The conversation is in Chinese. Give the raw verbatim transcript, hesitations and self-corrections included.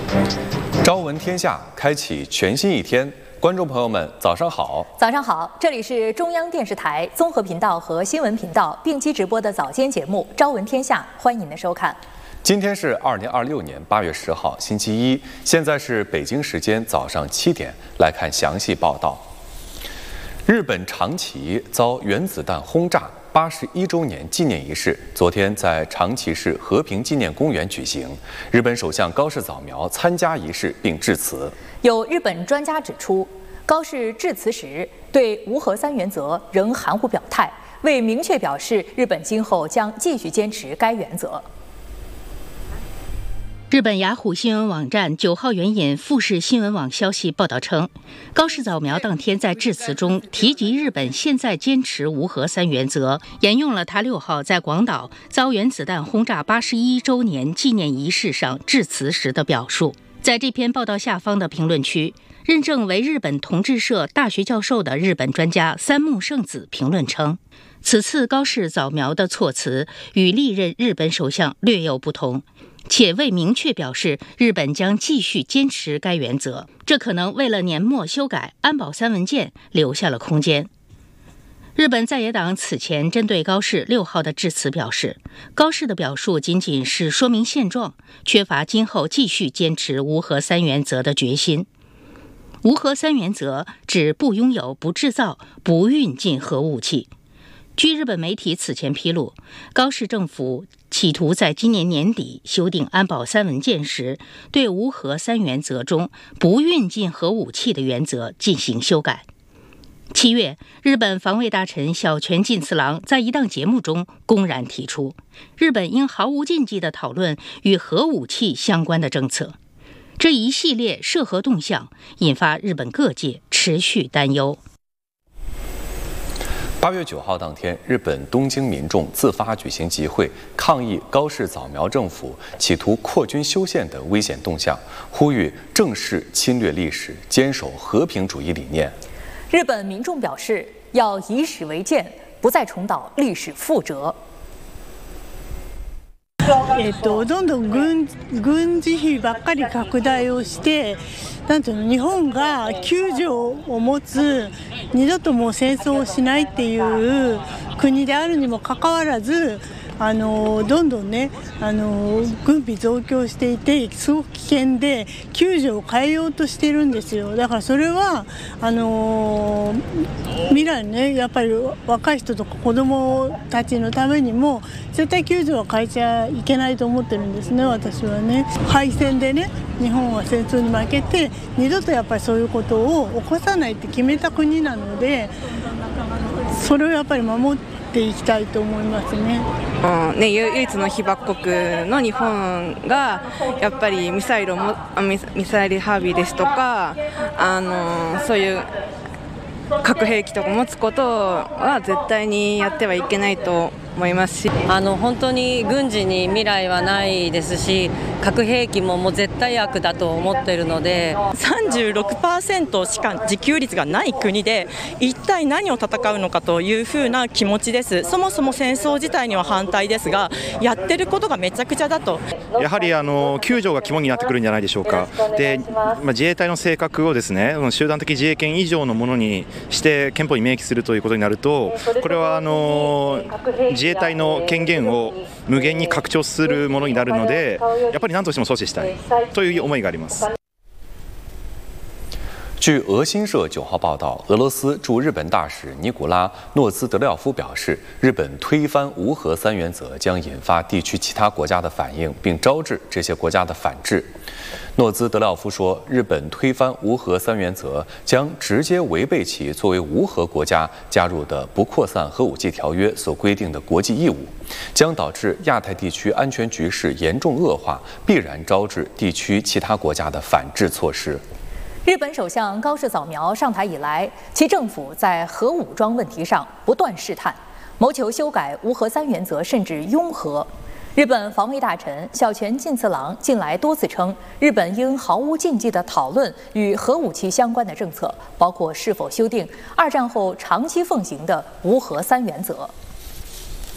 朝闻天下，开启全新一天。观众朋友们，早上好！ 早上好，这里是中央电视台综合频道和新闻频道并机直播的早间节目《朝闻天下》，欢迎您的收看。 今天是二零二六年八月十号，星期一，现在是北京时间早上七点，来看详细报道。日本长崎遭原子弹轰炸八十一周年纪念仪式昨天在长崎市和平纪念公园举行，日本首相高市早苗参加仪式并致辞。 有日本专家指出，高市致辞时对无核三原则仍含糊表态，未明确表示日本今后将继续坚持该原则。 日本雅虎新闻网站九号援引富士新闻网消息报道称，高市早苗当天在致辞中提及日本现在坚持无核三原则，沿用了他六号在广岛遭原子弹轰炸八十一周年纪念仪式上致辞时的表述。在这篇报道下方的评论区，认证为日本同志社大学教授的日本专家三木圣子评论称，此次高市早苗的措辞与历任日本首相略有不同，且未明确表示日本将继续坚持该原则，这可能为了年末修改安保三文件留下了空间。日本在野党此前针对高市六号的致辞表示，高市的表述仅仅是说明现状，缺乏今后继续坚持无核三原则的决心。无核三原则指不拥有、不制造、不运进核武器。据日本媒体此前披露，高市政府企图在今年年底修订安保三文件时，对无核三原则中不运进核武器的原则进行修改。七月，日本防卫大臣小泉进次郎在一档节目中公然提出，日本应毫无禁忌地讨论与核武器相关的政策。这一系列涉核动向引发日本各界持续担忧。 八月九号当天，日本东京民众自发举行集会，抗议高市早苗政府企图扩军修宪的危险动向，呼吁正视侵略历史，坚守和平主义理念。 日本民众表示，要以史为鉴，不再重蹈历史覆辙。 えっと、どんどん 軍, 軍事費ばっかり拡大をして、なんていうの、日本がきゅう条を持つ二度ともう戦争をしないっていう国であるにもかかわらず、あのどんどんね、あの軍備増強していてすごく危険できゅう条を変えようとしてるんですよ。だからそれはあの未来ね、やっぱり若い人とか子供たちのためにも絶対きゅう条は変えちゃいけないと思ってるんですね、私はね。敗戦でね、日本は戦争に負けて二度とやっぱりそういうことを起こさないって決めた国なので、それをやっぱり守っていきたいと思いますね。 うんね、唯一の被爆国の日本がやっぱりミサイルをもミサイル配備ですとか、あのそういう核兵器とか持つことは絶対にやってはいけないと思いますし、 あの本当に軍事に未来はないですし、核兵器ももう絶対悪だと思っているので、 さんじゅうろくパーセント しか自給率がない国で一体何を戦うのかというふうな気持ちです。そもそも戦争自体には反対ですが、やってることがめちゃくちゃだと。 やはりあのきゅう条が肝になってくるんじゃないでしょうか。で、まあ、自衛隊の性格をですね、集団的自衛権以上のものにして憲法に明記するということになると、これはあの自衛隊の権限を無限に拡張するものになるので、やっぱり何としても阻止したいという思いがあります。 据俄新社九号报道，俄罗斯驻日本大使尼古拉·诺兹德廖夫表示，日本推翻无核三原则将引发地区其他国家的反应，并招致这些国家的反制。诺兹德廖夫说，日本推翻无核三原则将直接违背其作为无核国家加入的不扩散核武器条约所规定的国际义务，将导致亚太地区安全局势严重恶化，必然招致地区其他国家的反制措施。 日本首相高市早苗上台以来，其政府在核武装问题上不断试探，谋求修改无核三原则，甚至拥核。日本防卫大臣小泉进次郎近来多次称，日本应毫无禁忌地讨论与核武器相关的政策，包括是否修订二战后长期奉行的无核三原则。